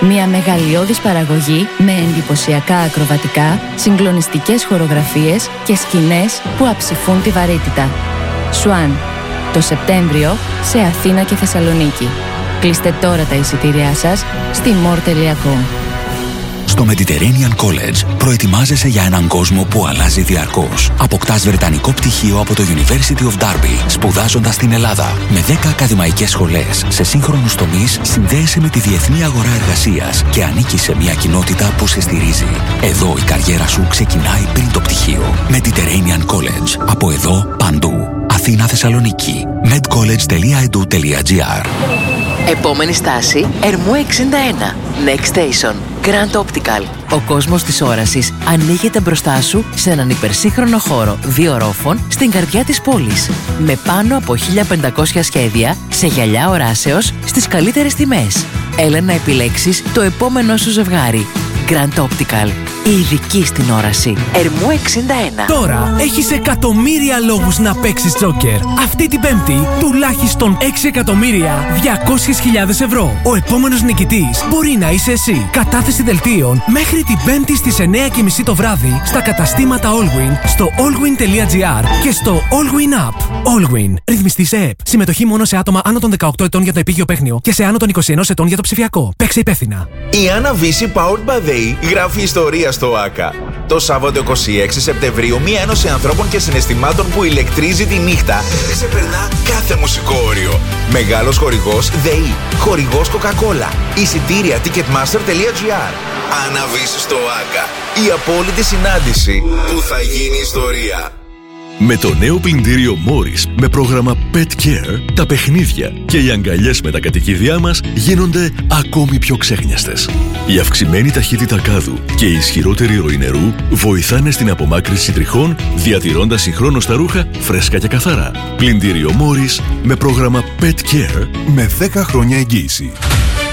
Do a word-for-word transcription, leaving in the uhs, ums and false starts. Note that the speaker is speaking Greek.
Μια μεγαλειώδης παραγωγή με εντυπωσιακά ακροβατικά, συγκλονιστικές χορογραφίες και σκηνές που αψηφούν τη βαρύτητα. Swan. Το Σεπτέμβριο σε Αθήνα και Θεσσαλονίκη. Κλείστε τώρα τα εισιτήριά σας στη more τελεία com. Στο Mediterranean College προετοιμάζεσαι για έναν κόσμο που αλλάζει διαρκώς. Αποκτάς βρετανικό πτυχίο από το University of Derby, σπουδάζοντας στην Ελλάδα. Με δέκα ακαδημαϊκές σχολές σε σύγχρονους τομείς, συνδέεσαι με τη διεθνή αγορά εργασίας και ανήκεις σε μια κοινότητα που σε στηρίζει. Εδώ η καριέρα σου ξεκινάει πριν το πτυχίο. Mediterranean College. Από εδώ, παντού. Αθήνα, Θεσσαλονίκη. medcollege τελεία e d u τελεία g r. Επόμενη στάση, Ερμού εξήντα ένα. Next Station. Grand Optical. Ο κόσμος της όρασης ανοίγεται μπροστά σου σε έναν υπερσύγχρονο χώρο δύο ρόφων στην καρδιά της πόλης. Με πάνω από χίλια πεντακόσια σχέδια σε γυαλιά οράσεως στις καλύτερες τιμές. Έλα να επιλέξεις το επόμενό σου ζευγάρι. Grand Optical. Η ειδική στην όραση. Ερμού εξήντα ένα. Τώρα έχεις εκατομμύρια λόγους να παίξεις τζόκερ. Αυτή την Πέμπτη τουλάχιστον έξι εκατομμύρια διακόσιες χιλιάδες ευρώ. Ο επόμενος νικητής μπορεί να είσαι εσύ. Κατάθεση δελτίων μέχρι την Πέμπτη στις εννιά και μισή το βράδυ στα καταστήματα Allwyn, στο allwyn τελεία gr και στο Allwyn App. Allwyn. Ρυθμιστή σε ΕΠ. Συμμετοχή μόνο σε άτομα άνω των δεκαοκτώ ετών για το επίγειο παίχνιο και σε άνω των είκοσι ένα ετών για το ψηφιακό. Παίξε υπεύθυνα. Η Άννα Βύση Powered by They γράφει ιστορία στο ΆΚΑ. Το Σάββατο είκοσι έξι Σεπτεμβρίου, μία ένωση ανθρώπων και συναισθημάτων που ηλεκτρίζει τη νύχτα ξεπερνά κάθε μουσικό όριο. Μεγάλος χορηγός ΔΕΗ, χορηγός Coca-Cola, εισιτήρια ticketmaster τελεία gr. Άννα Βύση στο ΆΚΑ. Η απόλυτη συνάντηση που θα γίνει ιστορία. Με το νέο πλυντήριο Morris με πρόγραμμα Pet Care, τα παιχνίδια και οι αγκαλιές με τα κατοικίδια μας γίνονται ακόμη πιο ξέχνιαστες. Η αυξημένη ταχύτητα κάδου και η ισχυρότερη ροή νερού βοηθάνε στην απομάκρυνση τριχών, διατηρώντας συγχρόνως τα ρούχα φρέσκα και καθαρά. Πλυντήριο Morris με πρόγραμμα Pet Care με δέκα χρόνια εγγύηση.